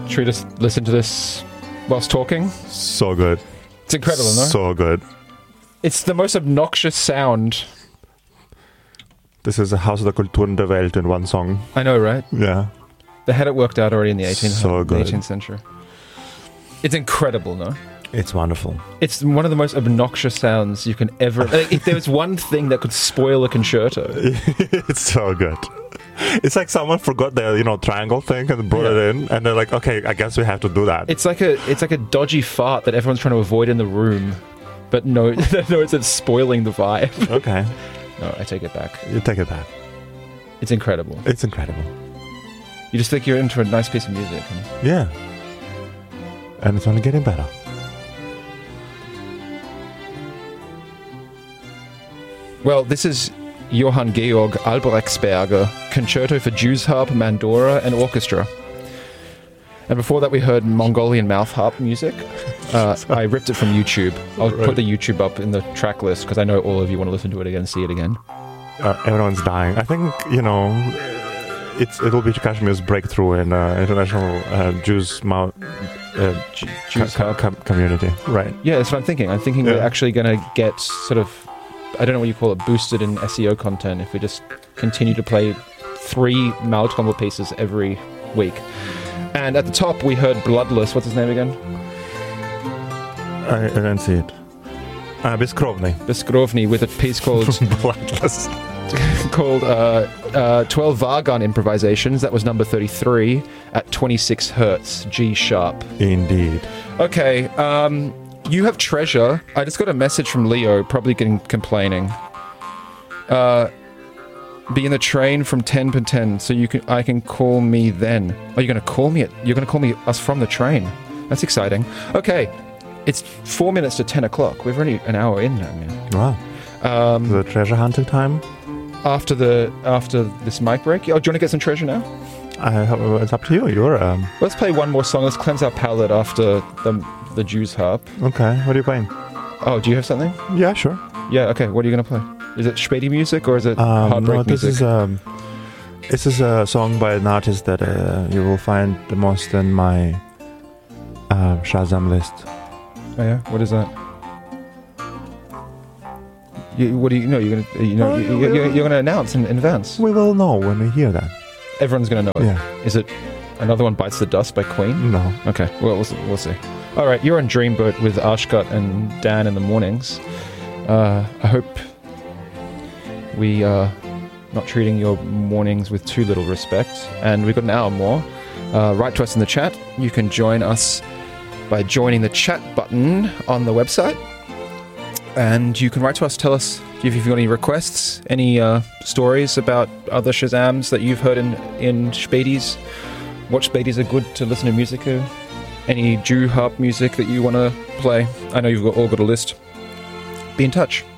Should we just listen to this whilst talking? So good. It's incredible, no? So good. It's the most obnoxious sound. This is a Haus der Kulturen der Welt in one song. I know, right? Yeah. They had it worked out already in the 18th century. It's incredible, no? It's wonderful. It's one of the most obnoxious sounds you can ever... Like, if there was one thing that could spoil a concerto... It's so good. It's like someone forgot their, triangle thing and brought it in, and they're like, okay, I guess we have to do that. It's like a dodgy fart that everyone's trying to avoid in the room, but no, it's spoiling the vibe. Okay. No, I take it back. You take it back. It's incredible. It's incredible. You just think you're into a nice piece of music. Yeah. And it's only getting better. Well, this is Johann Georg Albrechtsberger, Concerto for Jews Harp, Mandora, and Orchestra. And before that, we heard Mongolian mouth harp music. I ripped it from YouTube. I'll put the YouTube up in the track list because I know all of you want to listen to it again, see it again. Everyone's dying. I think, it'll be Kashmir's breakthrough in international Jews harp community. Right. Yeah, that's what I'm thinking. I'm thinking we're actually going to get sort of, I don't know what you call it, boosted in SEO content if we just continue to play 3 Maltomba pieces every week. And at the top, we heard Bloodless. What's his name again? I don't see it. Biskrovny with a piece called Bloodless. called 12 Vargan Improvisations. That was number 33 at 26 hertz, G sharp. Indeed. Okay, you have treasure. I just got a message from Leo, probably complaining. Be in the train from 10 to 10, so I can call me then. Oh, you're going to call me us from the train. That's exciting. Okay, it's 4 minutes to 10 o'clock. We're already an hour in now, man. Wow. The treasure hunting time? After this mic break? Oh, do you want to get some treasure now? It's up to you. Let's play one more song. Let's cleanse our palate after the Jews harp. Okay, what are you playing? Oh, do you have something? Yeah, sure. Yeah, okay. What are you going to play? Is it Späti music or is it heartbreak music? This is a song by an artist that you will find the most in my Shazam list. Oh yeah, what is that? What do you know? You're gonna announce in advance. We will know when we hear that. Everyone's gonna know it. Yeah. Is it Another One Bites the Dust by Queen? No. Okay. Well, we'll see. All right, you're on Dreamboat with Ashkat and Dan in the mornings. I hope we are not treating your mornings with too little respect. And we've got an hour more. Write to us in the chat. You can join us by joining the chat button on the website. And you can write to us, tell us if you've got any requests, any stories about other Shazams that you've heard in Spätis, what Spätis are good to listen to music to, any Jew harp music that you want to play. I know you've all got a list. Be in touch.